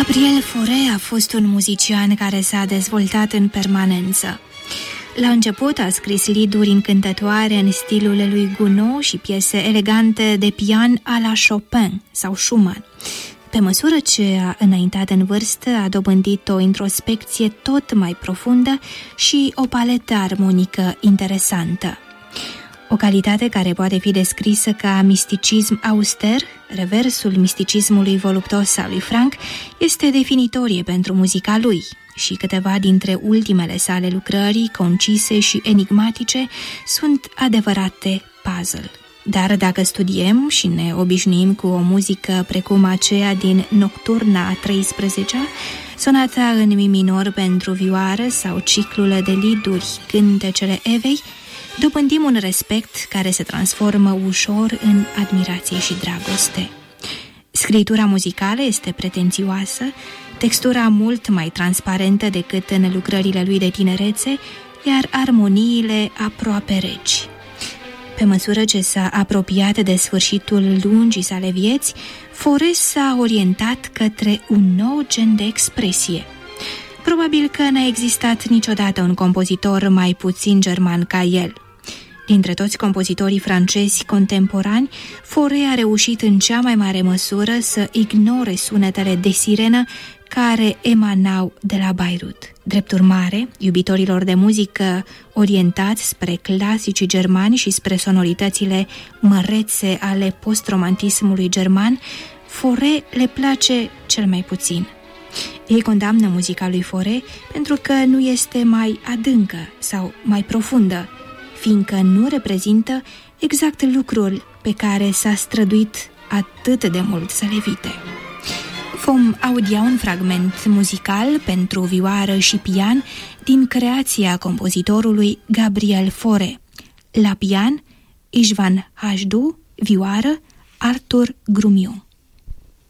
Gabriel Fauré a fost un muzician care s-a dezvoltat în permanență. La început a scris lead-uri încântătoare în stilul lui Gounod și piese elegante de pian a la Chopin sau Schumann. Pe măsură ce a înaintat în vârstă, a dobândit o introspecție tot mai profundă și o paletă armonică interesantă. O calitate care poate fi descrisă ca misticism auster, reversul misticismului voluptos al lui Franck, este definitorie pentru muzica lui și câteva dintre ultimele sale lucrări, concise și enigmatice, sunt adevărate puzzle. Dar dacă studiem și ne obișnuim cu o muzică precum aceea din Nocturna a 13-a, sonata în mi minor pentru vioară sau ciclul de lead-uri Cântecele Evei, dobândim un respect care se transformă ușor în admirație și dragoste. Scritura muzicală este pretențioasă, textura mult mai transparentă decât în lucrările lui de tinerețe, iar armoniile aproape reci. Pe măsură ce s-a apropiat de sfârșitul lungii sale vieți, Fauré s-a orientat către un nou gen de expresie. Probabil că n-a existat niciodată un compozitor mai puțin german ca el. Dintre toți compozitorii francezi contemporani, Fauré a reușit în cea mai mare măsură să ignore sunetele de sirenă care emanau de la Bayreuth. Drept urmare, iubitorilor de muzică orientați spre clasicii germani și spre sonoritățile mărețe ale post-romantismului german, Fauré le place cel mai puțin. Ei condamnă muzica lui Fauré pentru că nu este mai adâncă sau mai profundă, fiindcă nu reprezintă exact lucrul pe care s-a străduit atât de mult să le evite. Vom audia un fragment muzical pentru vioară și pian din creația compozitorului Gabriel Fauré. La pian, Istvan Hajdú, vioară, Arthur Grumiaux.